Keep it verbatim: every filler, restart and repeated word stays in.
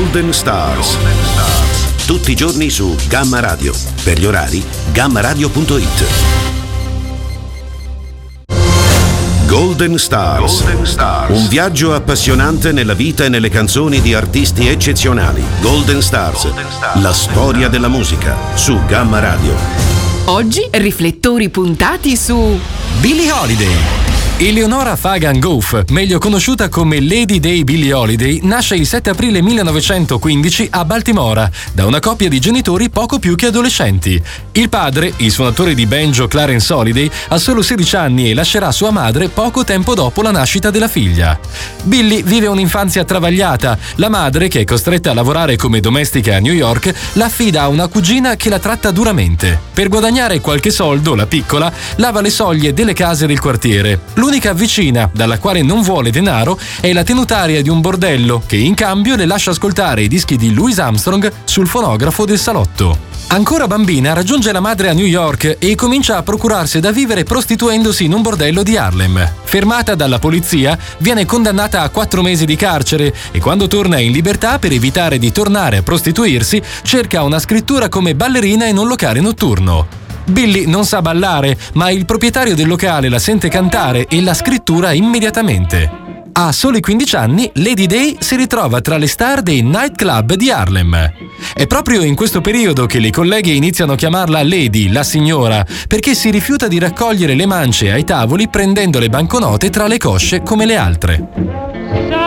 Golden Stars. Tutti i giorni su Gamma Radio. Per gli orari, gamma radio punto it. Golden Stars. Golden Stars. Un viaggio appassionante nella vita e nelle canzoni di artisti eccezionali. Golden Stars. Golden Stars. La storia della musica su Gamma Radio. Oggi riflettori puntati su Billie Holiday. Eleonora Fagan Gough, meglio conosciuta come Lady Day Billie Holiday, nasce il sette aprile millenovecentoquindici a Baltimora da una coppia di genitori poco più che adolescenti. Il padre, il suonatore di banjo Clarence Holiday, ha solo sedici anni e lascerà sua madre poco tempo dopo la nascita della figlia. Billie vive un'infanzia travagliata. La madre, che è costretta a lavorare come domestica a New York, la affida a una cugina che la tratta duramente. Per guadagnare qualche soldo, la piccola lava le soglie delle case del quartiere. L'unica vicina dalla quale non vuole denaro è la tenutaria di un bordello che in cambio le lascia ascoltare i dischi di Louis Armstrong sul fonografo del salotto. Ancora bambina raggiunge la madre a New York e comincia a procurarsi da vivere prostituendosi in un bordello di Harlem. Fermata dalla polizia, viene condannata a quattro mesi di carcere e quando torna in libertà, per evitare di tornare a prostituirsi, cerca una scrittura come ballerina in un locale notturno. Billie non sa ballare, ma il proprietario del locale la sente cantare e la scrittura immediatamente. A soli quindici anni, Lady Day si ritrova tra le star dei nightclub di Harlem. È proprio in questo periodo che le colleghe iniziano a chiamarla Lady, la signora, perché si rifiuta di raccogliere le mance ai tavoli prendendo le banconote tra le cosce come le altre.